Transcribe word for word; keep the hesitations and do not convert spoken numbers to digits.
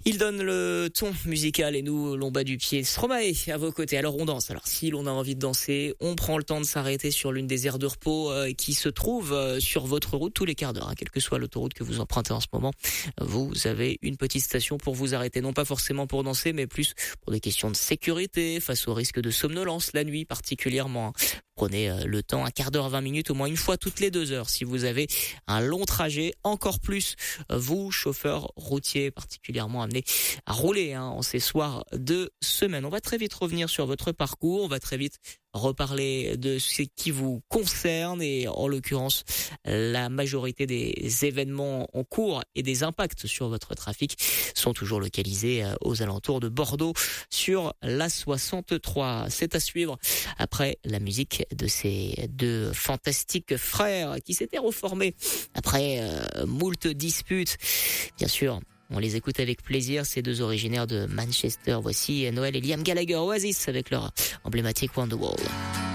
Il donne le ton musical et nous, l'on bat du pied. Stromae, à vos côtés. Alors on danse. Alors si l'on a envie de danser, on prend le temps de s'arrêter sur l'une des aires de repos euh, qui se trouvent euh, sur votre route tous les quarts d'heure. Hein, quelle que soit l'autoroute que vous empruntez en ce moment, vous avez une petite station pour vous arrêter. Non pas forcément pour danser, mais plus pour des questions de sécurité, face au risque de somnolence la nuit particulièrement. Prenez le temps, un quart d'heure, vingt minutes, au moins une fois toutes les deux heures. Si vous avez un long trajet, encore plus, vous, chauffeurs routiers particulièrement amenés à rouler hein, en ces soirs de semaine. On va très vite revenir sur votre parcours, on va très vite reparler de ce qui vous concerne et en l'occurrence la majorité des événements en cours et des impacts sur votre trafic sont toujours localisés aux alentours de Bordeaux sur la soixante-trois. C'est à suivre après la musique de ces deux fantastiques frères qui s'étaient reformés après euh, moult disputes. Bien sûr, on les écoute avec plaisir, ces deux originaires de Manchester. Voici Noël et Liam Gallagher, Oasis, avec leur emblématique Wonderwall.